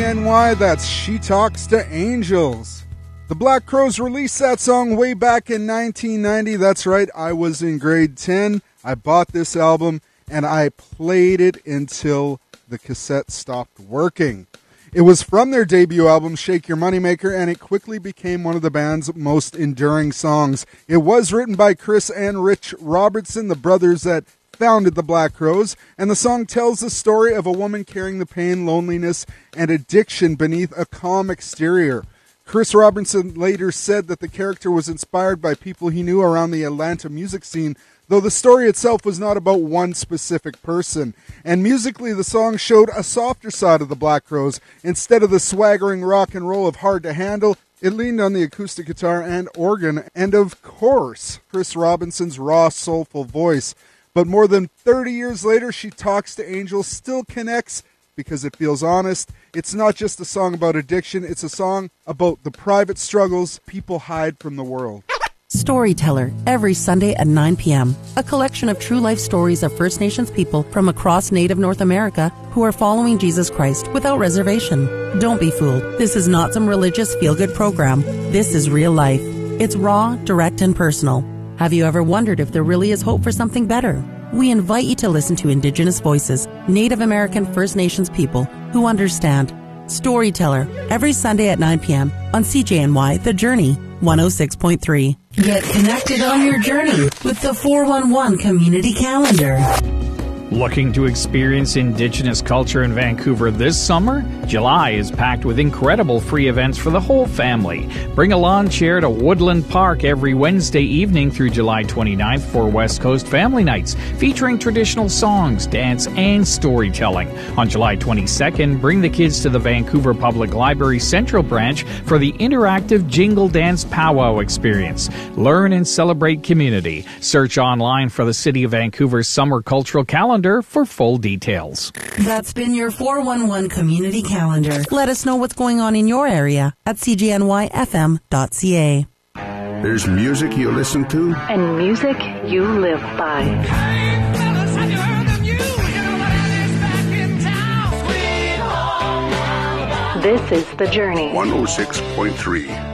CJNY, that's She Talks to Angels. The Black Crowes released that song way back in 1990. That's right, I was in grade 10. I bought this album, and I played it until the cassette stopped working. It was from their debut album, Shake Your Moneymaker, and it quickly became one of the band's most enduring songs. It was written by Chris and Rich Robertson, the brothers that founded the Black Crowes, and the song tells the story of a woman carrying the pain, loneliness, and addiction beneath a calm exterior. Chris Robertson later said that the character was inspired by people he knew around the Atlanta music scene, though the story itself was not about one specific person. And musically, the song showed a softer side of the Black Crowes. Instead of the swaggering rock and roll of Hard to Handle, it leaned on the acoustic guitar and organ, and of course, Chris Robinson's raw, soulful voice. But more than 30 years later, She Talks to Angels still connects because it feels honest. It's not just a song about addiction, it's a song about the private struggles people hide from the world. Storyteller, every Sunday at 9 p.m. A collection of true life stories of First Nations people from across Native North America who are following Jesus Christ without reservation. Don't be fooled. This is not some religious feel-good program. This is real life. It's raw, direct, and personal. Have you ever wondered if there really is hope for something better? We invite you to listen to Indigenous voices, Native American First Nations people who understand. Storyteller, every Sunday at 9 p.m. on CJNY The Journey, 106.3. Get connected on your journey with the 411 Community Calendar. Looking to experience Indigenous culture in Vancouver this summer? July is packed with incredible free events for the whole family. Bring a lawn chair to Woodland Park every Wednesday evening through July 29th for West Coast Family Nights, featuring traditional songs, dance, and storytelling. On July 22nd, bring the kids to the Vancouver Public Library Central Branch for the interactive Jingle Dance Powwow experience. Learn and celebrate community. Search online for the City of Vancouver's Summer Cultural Calendar for full details. That's been your 411 Community Calendar. Let us know what's going on in your area at cjnyfm.ca. There's music you listen to, and music you live by. Hey, fellas, have you heard the news? You know what it is back in town. Sweet home Alabama. This is The Journey. 106.3.